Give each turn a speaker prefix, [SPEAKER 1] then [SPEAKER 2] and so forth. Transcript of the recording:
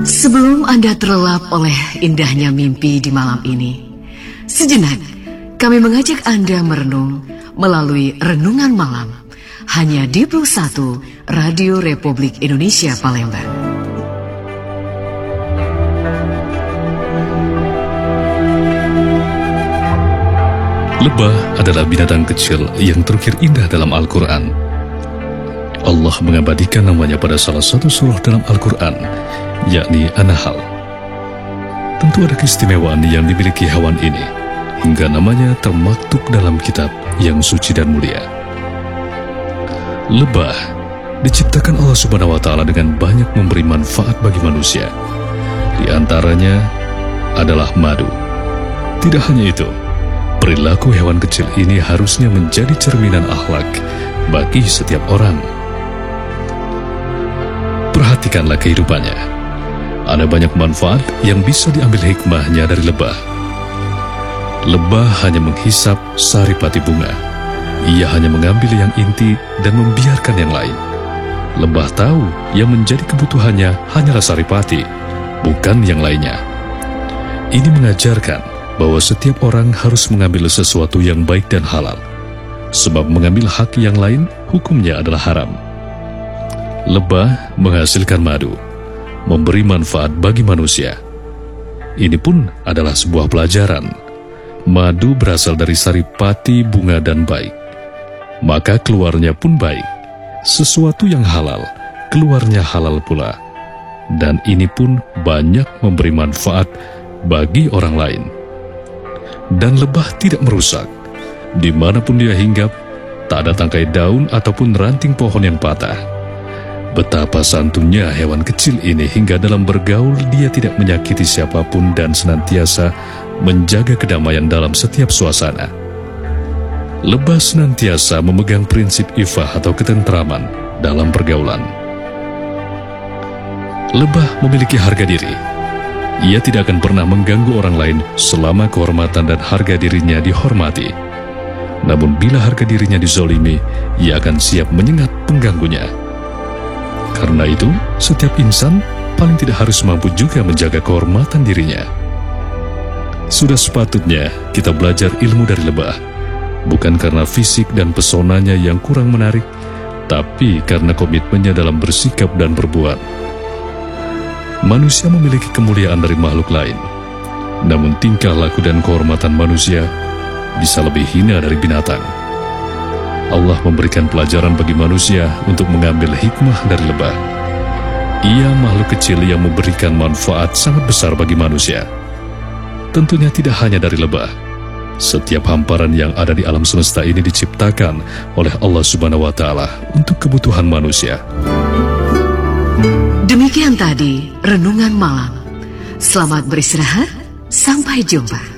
[SPEAKER 1] Sebelum Anda terlelap oleh indahnya mimpi di malam ini, sejenak kami mengajak Anda merenung melalui Renungan Malam hanya di Plus 1 Radio Republik Indonesia Palembang.
[SPEAKER 2] Lebah adalah binatang kecil yang terukir indah dalam Al-Quran. Allah mengabadikan namanya pada salah satu surah dalam Al-Quran, yakni An-Nahl. Tentu ada keistimewaan yang dimiliki hewan ini, hingga namanya termaktub dalam kitab yang suci dan mulia. Lebah diciptakan Allah Subhanahu wa Ta'ala dengan banyak memberi manfaat bagi manusia. Di antaranya adalah madu. Tidak hanya itu, perilaku hewan kecil ini harusnya menjadi cerminan akhlak bagi setiap orang. Perhatikanlah kehidupannya. Ada banyak manfaat yang bisa diambil hikmahnya dari lebah. Lebah hanya menghisap saripati bunga. Ia hanya mengambil yang inti dan membiarkan yang lain. Lebah tahu yang menjadi kebutuhannya hanyalah saripati, bukan yang lainnya. Ini mengajarkan bahwa setiap orang harus mengambil sesuatu yang baik dan halal, sebab mengambil hak yang lain hukumnya adalah haram. Lebah menghasilkan madu, memberi manfaat bagi manusia. Ini pun adalah sebuah pelajaran. Madu berasal dari saripati bunga dan baik, maka keluarnya pun baik. Sesuatu yang halal, keluarnya halal pula. Dan ini pun banyak memberi manfaat bagi orang lain. Dan lebah tidak merusak. Dimanapun dia hinggap, tak ada tangkai daun ataupun ranting pohon yang patah. Betapa santunnya hewan kecil ini hingga dalam bergaul dia tidak menyakiti siapapun dan senantiasa menjaga kedamaian dalam setiap suasana. Lebah senantiasa memegang prinsip ifah atau ketentraman dalam pergaulan. Lebah memiliki harga diri. Ia tidak akan pernah mengganggu orang lain selama kehormatan dan harga dirinya dihormati. Namun bila harga dirinya dizolimi, ia akan siap menyengat pengganggunya. Karena itu, setiap insan paling tidak harus mampu juga menjaga kehormatan dirinya. Sudah sepatutnya kita belajar ilmu dari lebah, bukan karena fisik dan pesonanya yang kurang menarik, tapi karena komitmennya dalam bersikap dan berbuat. Manusia memiliki kemuliaan dari makhluk lain, namun tingkah laku dan kehormatan manusia bisa lebih hina dari binatang. Allah memberikan pelajaran bagi manusia untuk mengambil hikmah dari lebah. Ia makhluk kecil yang memberikan manfaat sangat besar bagi manusia. Tentunya tidak hanya dari lebah. Setiap hamparan yang ada di alam semesta ini diciptakan oleh Allah Subhanahu wa Ta'ala untuk kebutuhan manusia.
[SPEAKER 1] Demikian tadi Renungan Malam. Selamat beristirahat, sampai jumpa.